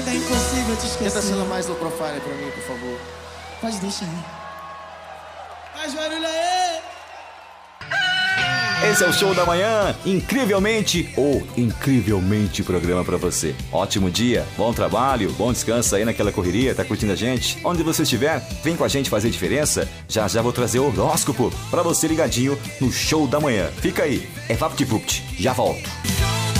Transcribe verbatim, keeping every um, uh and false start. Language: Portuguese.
Ainda é impossível te esquecer. Tenta sendo mais low profile pra mim, por favor. Pode deixar aí. Faz barulho aí! Esse é o Show da Manhã, incrivelmente ou incrivelmente programa pra você. Ótimo dia, bom trabalho, bom descanso aí naquela correria, tá curtindo a gente? Onde você estiver, vem com a gente fazer diferença. Já já vou trazer o horóscopo pra você ligadinho no Show da Manhã. Fica aí, é VaptVupt, já volto.